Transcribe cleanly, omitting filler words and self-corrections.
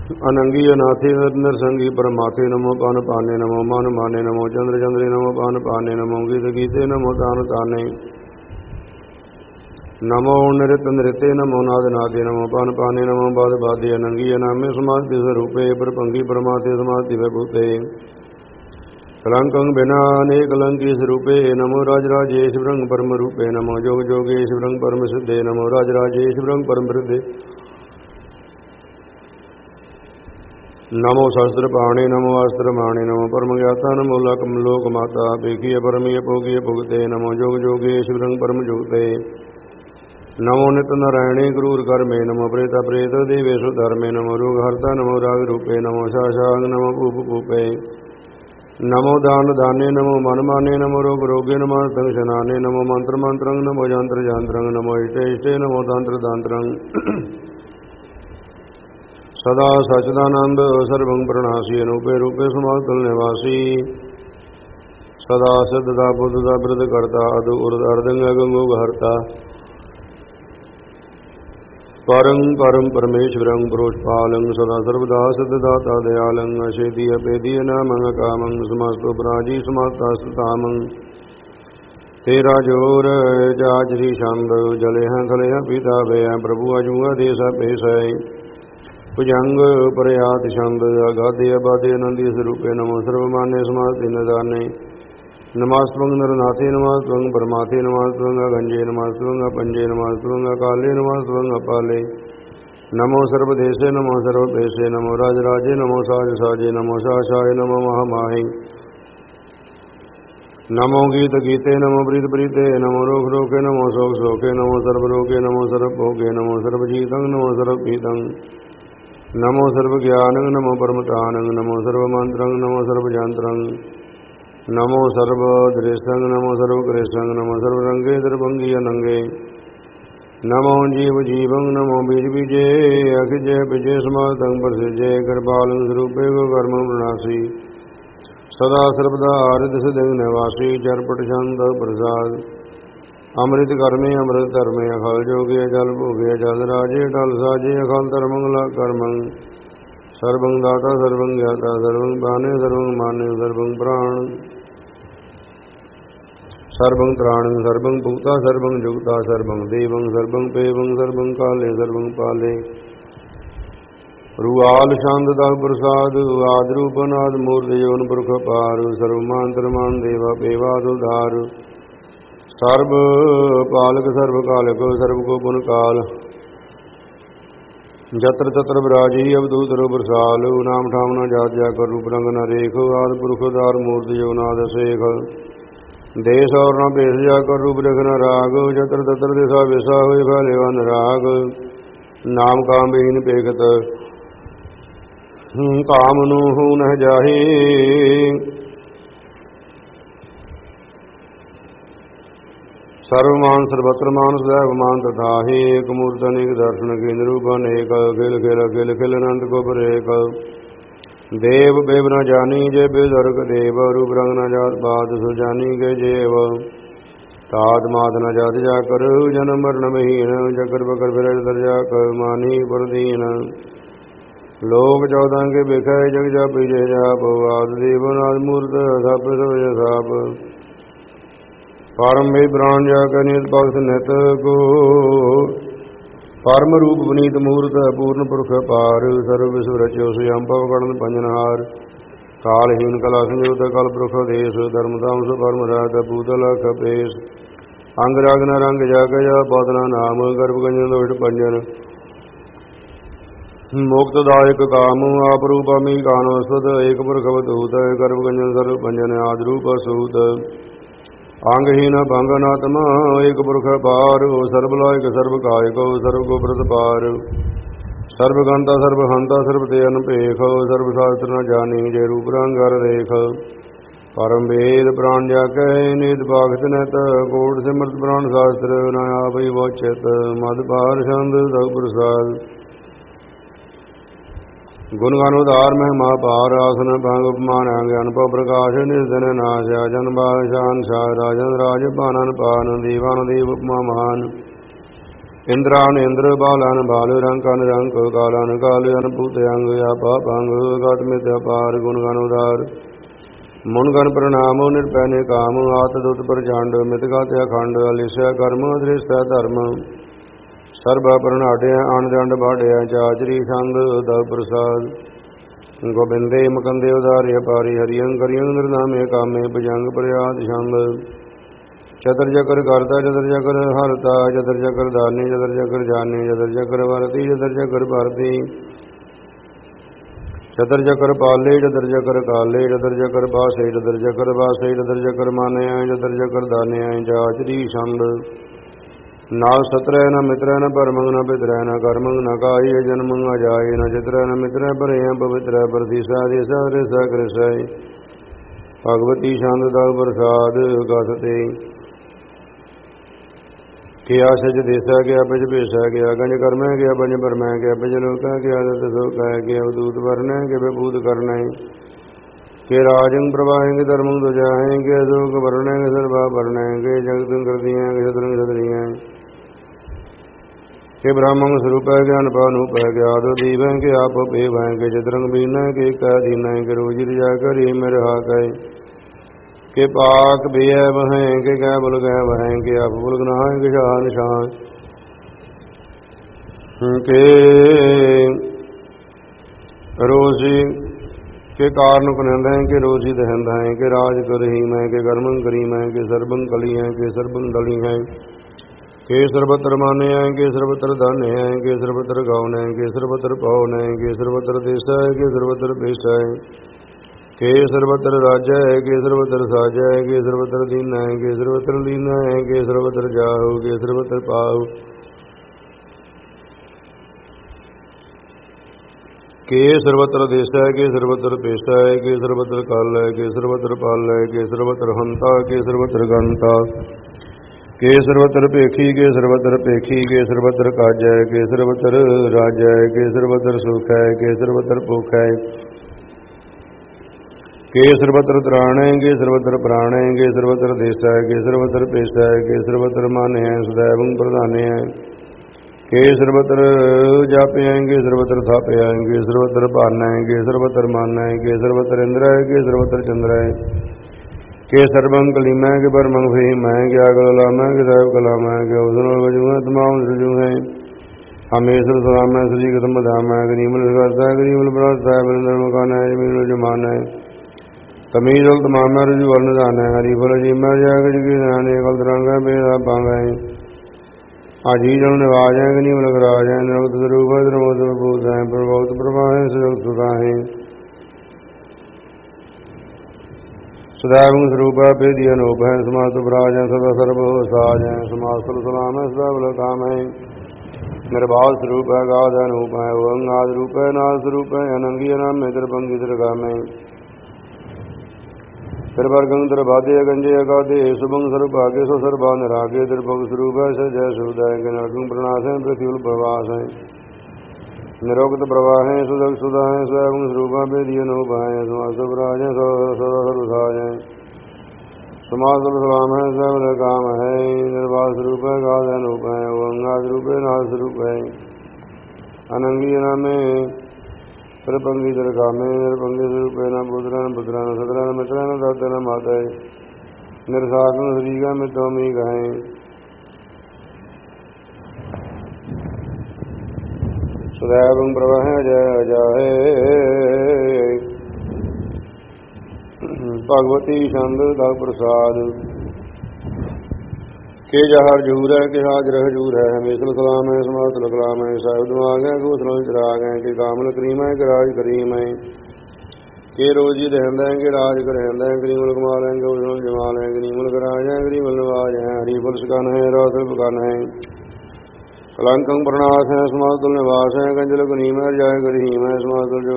अनंगी अनाथे नरसंगी परमाथे नमो पान पाने नमो मान माने नमो चंद्र चंद्रे नमो पान पाने नमो गीत गीते नमो तान ताने नमो नृत नृत्य नमो नाद नादे नमो पान पाने नमो बाद बादे अनंगी अनामे समाधि स्वरूपे परपंगी परमाथे समाधि विभूते कलंकं बिना अनेक कलंकी स्वरूपे नमो राजराजेश ब्रह्म परम रूपे नमो जोग जोगेश ब्रह्म परम सिद्धे नमो राजराजेश ब्रह्म परम सिद्धे नमो शस्त्र पाणे नमो अस्त्र माणे नमो परम ज्ञाता नमो लोक माता पेखिय परमीय भोगिय भुगते नमो जोग जोगेश ब्रह्म परम जुगते नमो नित नारायणे क्रूर कर्मे नमो प्रेता प्रेत देवेशु धर्मे नमो रोग हर्ता नमो राग रूपे नमो शाशांग नमो भूप भूपे नमो दान दाने नमो मन माने नमो रोग रोगे नमो संग शनाने नमो मंत्र मंत्रंग नमो यंत्र यंत्रंग नमो इष्टे इष्टे नमो तंत्र तंत्रंग सदा सचिदानंद सर्वं प्रणासी अनूपे रूपे समातल निवासी सदा सिद्धता बुद्धता वृद्ध करता अदु उर्द अर्दंग गंगो हरता परं परम परमेश्वरं पुरोष्पालं सदा सर्वदा सिद्धदाता दयालं अशेदीय पेदीय नामं कामं समस्तो पराजी समस्तास्ततामं तेरा जोर जाजरी शंभ जले हैं थले हैं पीता वे हैं प्रभु अजुआ देश पेश है भुजंग प्रयात छंद अगाधे अबाधे आनंदी स्वरूपे नमो सर्वमान्य समाधि निदाने नमास्तवंग नरनाथे नमास्तवंग परमाथे नमास्तवंग गंजे नमास्तवंग पंजे नमास्तवंग काले नमास्तवंग अपाले नमो सर्वदेशे नमो सर्वपेशे नमो राजराजे नमो साज साजे नमो शाशाय नमो महामाहे नमो गीत गीते नमो प्रीत प्रीते नमो रोग रोके नमो शोक शोके नमो सर्वरोगे नमो सर्वभोगे नमो सर्वजीतं नमो सर्वपीतं नमो सर्वज्ञानं नमो परमतानं नमो सर्वमंत्रं नमो सर्वयंत्रं नमो सर्वदृष्टं नमो सर्वकृष्णं नमो सर्वरंगे सर्वंगी अनंगे नमो जीव जीवं नमो बीज बीजे अखिजय विजय समातं प्रसिजय कृपालं स्वरूपे कर्म प्रणासी सदा सर्वदा हृदय सिद्धं निवासी चरपट शांत प्रसाद अमृत कर्मे अमृत धर्मे अखल जोगे जल भोगे जल राजे टल साजे अखल धर्मंगला कर्मं सर्वं दाता सर्वं ज्ञाता सर्वं पाने सर्वं माने सर्वं प्राण सर्वं त्राणं सर्वं भूता सर्वं जुगता सर्वं देवं सर्वं पेवं सर्वं काले सर्वं पाले रुआल शांतदा प्रसाद आद्रूपनाद मूर्ति योन पुरख पार सर्वमांतरमान देवा पेवाद उदार सर्व पालक सर्व कालक सर्व को पुन काल जत्र तत्र विराजी अवधूत प्रसाल नाम ठाम न जात जाकर रूप रंग न रेख आदि पुरुष दार मूर्ति योनाद शेख देश और न पेश जाकर रूप रख न राग जत्र तत्र दिशा विषा हुए फैले वन राग नाम काम विहीन पेखत काम नु न जाही सर्वमान सर्वत्र मान सदैव मान तथा ही एक मूर्त अनेक दर्शन की निरूपण एक खिल खिल खिल खिल अनंत को एक देव बेब न जानी जय बेदर्क देव रूप रंग न जात पात सुजानी के जेव तात मात न जात जाकर जन्म मरण महीन जकर बकर फिर दर्जा कर मानी परदीन लोक चौदह के बिखय जग जाप जय जाप आद देवनाद मूर्त साप साप परम भी प्राण जाकर नित भगत नित को परम रूप पुनीत मूर्त पूर्ण पुरख पार सर्व विश्व रचो स्वयं पव कड़न पंजनहार कालहीन कला संयुक्त कल पुरख देश धर्मधाम सु परम रात भूतल कपेश अंग राग न रंग जागय बदना नाम गर्भ गंजन दोष पंजन मोक्तदायक काम आप रूप अमी कानो सद एक पुरख अवधूत गर्भ गंजन सर्व पंजन आदि रूप सूत अंगहीन भंगनात्मा एक पुरख पार सर्वलायक सर्व कायक सर्व को व्रत पार सर्वगंता सर्वहंता सर्वते अनपेख सर्वशास्त्र न जानी जय रूप रंगर रेख परम वेद प्राण जाके निध भागत नत कोट सिमृत प्राण शास्त्र नया वोचित मद पार छंद प्रसाद गुणगान उदार महिमा पार आसन भंग उपमान अनुभव प्रकाश निर्धन नाश जन बाशान शाह राजन राज पानन पान दीवान देव उपमा महान ਇੰਦਰਾਨ ਇੰਦਰ ਬਾਲਾਨ ਬਾਲ ਰੰਕ ਅਨਰੰਕ ਕਾਲਾਨ ਕਾਲ ਅਨਭੂਤ ਅੰਗ ਆਪਾ ਭੰਗ ਗਤ ਮਿਤ ਅਪਾਰ ਗੁਣ ਗਨ ਉਦਾਰ ਮੁਨ ਗਨ ਪ੍ਰਣਾਮ ਨਿਰਪੈ ਨੇ ਕਾਮ ਆਤ ਦੁਤ ਪ੍ਰਚੰਡ ਮਿਤ ਗਾਤ ਅਖੰਡ ਅਲਿਸਾ ਕਰਮ ਦ੍ਰਿਸ਼ਟਾ ਧਰਮ ਸਰਬ ਪ੍ਰਣਾਟਿਆ ਆਨੰਦ ਬਾੜਿਆ ਚਾਚਰੀ ਸੰਗ ਦਵ ਪ੍ਰਸਾਦ ਗੋਬਿੰਦੇ ਮਕੰਦੇ ਉਦਾਰਿ ਅਪਾਰੀ ਹਰਿਯੰ ਕਰਿਯੰ ਨਿਰਨਾਮੇ ਕਾਮੇ ਭਜੰਗ ਪ੍ਰਿਆਦ ਛੰਦ ਚਤਰ ਚਕਰ ਕਰਤਾ ਚਤਰ ਚਕਰ ਹਰਤਾ ਚਤਰ ਚਕਰ ਦਾਨੀ ਚਤਰ ਚਕਰ ਜਾਨੀ ਚਤਰ ਚਕਰ ਵਰਤੀ ਚਤਰ ਚਕਰ ਭਰਤੀ ਚਤਰ ਚਕਰ ਪਾਲੇ ਚਤਰ ਚਕਰ ਕਾਲੇ ਚਤਰ ਚਕਰ ਬਾਸੇ ਚਤਰ ਚਕਰ ਬਾਸੇ ਚਤਰ ਚਕਰ ਮਾਨਿਆ ਚਤਰ ਚਕਰ ਦਾਨਿਆ ਜਾਚਰੀ ਛੰਦ ਨਾਲ ਸਤਰੈ ਨ ਮਿਤਰੈ ਨ ਪਰਮੰਗ ਨ ਪਿਤਰੈ ਨ ਕਰਮੰਗ ਨ ਕਾਈ ਜਨਮੰਗ ਅਜਾਏ ਨ ਚਿਤਰੈ ਨ ਮਿਤਰੈ ਪਰੇ ਪਵਿੱਤਰੈ ਪ੍ਰਤੀਸਾ ਦੇਸਾ ਰੇਸਾ ਕ੍ਰਿਸੈ ਭਗਵਤੀ ਛੰਦ ਦਾ ਪ੍ਰਸਾਦ ਗਸਤੇ ਕਿਆ ਸਜ ਦੇਸਾ ਗਿਆ ਬਿਜ ਭੇਸਾ ਗਿਆ ਗੰਜ ਕਰਮੈ ਗਿਆ ਬੰਜ ਪਰਮੈ ਗਿਆ ਬਿਜ ਲੋਕਾ ਗਿਆ ਦਤ ਸੋਕਾ ਗਿਆ ਦੂਤ ਵਰਨੈ ਕਿ ਬੂਤ ਕਰਨੈ ਕਿ ਰਾਜੰ ਪ੍ਰਵਾਹਿੰ ਧਰਮੰ ਦੁਜਾਹਿ ਕਿ ਅਸੋਕ ਵਰਨੈ ਕਿ ਸਰਬਾ ਵਰਨੈ ਕਿ ਜਗਤ ਕਰਦੀਆਂ ਕਿ ਸਤਰੰ ਸਤਰੀਆਂ ਕਿ ਬ੍ਰਹਮੰ ਸਰੂਪੈ ਗਿਆਨ ਪਾਨੂਪੈ ਕਿ ਆਦਿ ਦੀਵੈ ਕਿ ਆਪ ਪੇਵੈ ਕਿ ਚਿਤਰੰ ਬੀਨੈ ਕਿ ਕਾ ਦੀਨੈ ਕਿ ਰੋਜੀ ਰਜਾ ਕਰੀ ਮਿਰਹਾ ਕੈ ਕਿ ਪਾਕ ਬੇਅ ਵਹੈ ਕਿ ਕੈ ਬੁਲ ਗੈ ਵਹੈ ਕਿ ਆਪ ਬੁਲ ਗਨਾਹ ਕਿ ਸ਼ਾਹ ਨਿਸ਼ਾਨ ਕਿ ਰੋਜ਼ੀ ਕਿ ਕਾਰਨ ਕਨੰਦਾ ਕਿ ਰੋਜ਼ੀ ਦਹੰਦਾ ਹੈ ਕਿ ਰਾਜ ਕਰਹੀ ਮੈਂ ਕਿ ਕਰਮੰ ਕਰੀ ਮੈਂ ਕਿ ਸਰਬੰ ਕਲੀ ਹੈ ਕਿ ਸਰਬੰ ਦਲੀ ਹੈ ਕਿ ਸਰਬਤਰ ਮਾਨੇ ਹੈ ਕਿ ਸਰਬਤਰ ਧਨ ਹੈ ਕਿ ਸਰਬਤਰ ਗਾਉਨ ਹੈ ਕਿ ਸਰਬਤਰ ਪਾਉਨ ਹੈ ਕਿ ਸਰਬਤਰ ਦੇਸ ਹੈ ਕਿ ਸਰਬਤਰ ਪੇਸ਼ ਹੈ ਕਿ ਸਰਬਤਰ ਰਾਜਾ ਹੈ ਕਿ ਸਰਬਤਰ ਸਾਜਾ ਹੈ ਕਿ ਸਰਬਤਰ ਦੀਨਾ ਹੈ ਕਿ ਸਰਬਤਰ ਲੀਨਾ ਹੈ ਕਿ ਸਰਬਤਰ ਜਾਹੂ ਕਿ ਸਰਬਤਰ ਪਾਉ ਕਿ ਸਰਬਤਰ ਦੇਸ ਹੈ ਕਿ ਸਰਬਤਰ ਪੇਸ਼ਾ ਹੈ ਕਿ ਸਰਬਤਰ ਕਾਲ ਹੈ ਕਿ ਸਰਬਤਰ ਪਾਲ ਹੈ ਕਿ ਸਰਬਤਰ ਹੰਤਾ ਕਿ ਸਰਬਤਰ ਗੰਤਾ ਕਿ ਸਰਬਤਰ ਭੇਖੀ ਕਿ ਸਰਬਤਰ ਭੇਖੀ ਕਿ ਸਰਬਤਰ ਕਾਜ ਹੈ ਕਿ ਸਰਬਤਰ ਰਾਜ ਹੈ ਕਿ ਸਰਬਤਰ ਸੁਖ ਹੈ ਕਿ ਸਰਬਤਰ ਭੁਖ ਹੈ ਕਿ ਸਰਬਤਰ ਤਰਾਣ ਹੈ ਕਿ ਸਰਬਤਰ ਪ੍ਰਾਣ ਹੈ ਕਿ ਸਰਬਤਰ ਦੇਸ ਹੈ ਕਿ ਸਰਬਤਰ ਪੇਸ਼ਾ ਹੈ ਕਿ ਸਰਬਤਰ ਮਨ ਹੈ ਸदैवੰ ਪ੍ਰਧਾਨ ਹੈ ਕਿ ਸਰਬਤਰ ਜਾਪਿਆ ਹੈ ਕਿ ਸਰਬਤਰ ਥਾਪਿਆ ਹੈ ਕਿ ਸਰਬਤਰ ਭਾਨ ਹੈ ਕਿ ਸਰਬਤਰ ਮਨ ਹੈ ਕਿ ਸਰਬਤਰ ਇੰਦਰ ਹੈ ਕਿ ਸਰਬਤਰ ਚੰਦਰ ਹੈ ਕਿ ਸਰਬੰ ਕਲੀਮੈ ਕਿ ਪਰਮੰ ਫਹੀਮ ਹੈ ਕਿ ਅਗਲ ਲਾਮੈ ਕਿ ਸਾਹਿਬ ਕਲਾਮ ਹੈ ਕਿ ਉਸਨੋ ਵਜੂ ਹੈ ਤਮਾਮ ਰਜੂ ਹੈ ਹਮੇਸ਼ਰ ਸਲਾਮ ਹੈ ਸ੍ਰੀ ਗਤਮ ਬਦਾਮ ਹੈ ਕਿ ਨੀਮਲ ਕਰਤਾ ਹੈ ਕਿ ਨੀਮਲ ਬਰਾਸਤਾ ਹੈ ਬਲਿੰਦਰ ਮਕਾਨ ਹੈ ਜਮੀਨ ਜਮਾਨ ਹੈ ਤਮੀਜ਼ ਉਲ ਤਮਾਮ ਹੈ ਰਜੂ ਵਰਨ ਦਾਨ ਹੈ ਹਰੀ ਫਲ ਜੀਮੈ ਜਾਗ ਜਗੀ ਨਾਨੇ ਕਲ ਦਰੰਗਾ ਬੇਦਾ ਪਾਂਗਾ ਹੈ ਆਜੀ ਜਨ ਨਿਵਾਜ ਹੈ ਕਿ ਨੀਮਲ ਕਰਾਜ ਹੈ ਨਿਰਗਤ ਸਰੂਪ ਹੈ ਧਰਮੋਤ ਪ੍ਰਭੂਤ ਹੈ ਪ੍ਰਭੂਤ ਪ੍ਰਭਾ ਹੈ ਸੁਜਗਤ ਸੁਦਾ ਹੈ ਸਦਾਵੰ ਸਰੂਪ ਹੈ ਬੇਦੀ ਅਨੂਪ ਹੈ ਸਮਾਸਤ ਬਰਾਜ ਹੈ ਸਦਾ ਸਰਬ ਸਾਜ ਹੈ ਸਮਾਸਤ ਸਲਾਮ ਹੈ ਸਦਾ ਬਲ ਕਾਮ ਹੈ ਨਿਰਭਾਵ ਸਰੂਪ ਹੈ ਗਾਧ ਅਨੂਪ ਹੈ ਓੰਗਾਦ ਰੂਪ ਹੈ ਨਾਦ ਸਰੂਪ ਹੈ ਅਨੰਗੀ ਨਾਮ ਹੈ ਦਰਭੰਗੀ ਦਰਗਾਮ ਹੈ ਸਰਬਰਗੰ ਦਰਬਾਦੇ ਗੰਜੇ ਅਗਾਦੇ ਸੁਭੰ ਸਰਭਾਗੇ ਸੋ ਸਰਬਾ ਨਰਾਗੇ ਦਰਭਗ ਸਰੂਪ ਹੈ ਸਜੈ ਸੁਦਾ ਹੈ ਕਿ ਨਰਕੰ ਪ੍ਰਣਾਸ ਹੈ ਪ੍ਰਤਿਉਲ ਪ੍ਰਵਾਸ ਹੈ ਨਿਰੋਗਤ ਪ੍ਰਵਾਹ ਹੈ ਸੁਦਗ ਸੁਦਾ ਹੈ ਸਵੈਗੁਣ ਸਰੂਪਾ ਬੇਦੀ ਅਨੂਪ ਹੈ ਸਮਾਸ ਬਰਾਜ ਹੈ ਸਦਾ ਸਰਬ ਸਾਜ ਹੈ ਸਮਾਸ ਸਲਾਮ ਹੈ ਸਦਾ ਕਾਮ ਹੈ ਨਿਰਭਾਵ ਸਰੂਪ ਹੈ ਗਾਧ ਅਨੂਪ ਹੈ ਓੰਗਾਦ ਰੂਪ ਹੈ ਨਾਦ ਸਰੂਪ ਹੈ ਅਨੰਗੀ ਨਾਮੇ ਸਰਪੰਗੀ ਦਰਗਾਮੇ ਨਿਰਪੰਗੀ ਸਰੂਪੇ ਨ ਪੁੱਤਰਾਂ ਪੁੱਤਰਾਂ ਸਤਰਾਂ ਮਿਤਰਾਂ ਦਾਤਾਂ ਮਾਤਾ ਨਿਰਸਾਗਨ ਸ੍ਰੀਗਾ ਮਿਤੋ ਮੀ ਗਾਏ ਸदैवੰ ਪ੍ਰਵਾਹ ਜੈ ਜਾਏ ਭਗਵਤੀ ਛੰਦ ਦਾ ਪ੍ਰਸਾਦ ਕਿ ਜਹਰ ਜੂਰ ਹੈ ਕਿ ਹਾਜ਼ਰ ਹਜੂਰ ਹੈ ਹਮੇਸ਼ਾ ਕਲਾਮ ਹੈ ਸਮਾਸਲ ਕਲਾਮ ਹੈ ਸਾਹਿਬ ਦਿਮਾਗ ਹੈ ਗੋਸਲਾਂ ਚਰਾਗ ਹੈ ਕਿ ਕਾਮਲ ਕਰੀਮ ਹੈ ਕਿ ਰਾਜ ਕਰੀਮ ਹੈ ਕਿ ਰੋਜੀ ਰਹਿੰਦਾ ਹੈ ਕਿ ਰਾਜ ਕਰਹਿੰਦਾ ਹੈ ਕਰੀਮਲ ਕਮਾਲ ਹੈ ਕਿ ਉਸਨੂੰ ਜਮਾਲ ਹੈ ਕਰੀਮਲ ਕਰਾਜ ਹੈ ਕਰੀਮਲ ਨਵਾਜ ਹੈ ਹਰੀ ਫੁਲ ਸਕਨ ਹੈ ਰਾਸਲ ਬਕਨ ਹੈ ਕਲੰਕੰ ਪ੍ਰਣਾਸ ਹੈ ਸਮਾਸਲ ਨਿਵਾਸ ਹੈ ਕੰਜਲ ਕਨੀਮ ਹੈ ਜਾਇ ਕਰੀਮ ਹੈ ਸਮਾਸਲ